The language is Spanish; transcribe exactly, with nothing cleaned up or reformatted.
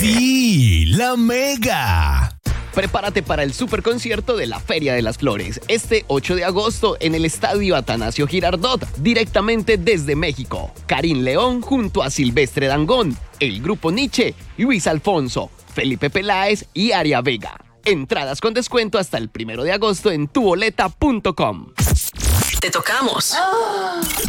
Sí, la Mega. Prepárate para el superconcierto de la Feria de las Flores, este ocho de agosto en el Estadio Atanasio Girardot, directamente desde México. Karim León junto a Silvestre Dangond, el Grupo Nietzsche, Luis Alfonso, Felipe Peláez y Aria Vega. Entradas con descuento hasta el primero de agosto en tu boleta punto com. Te tocamos.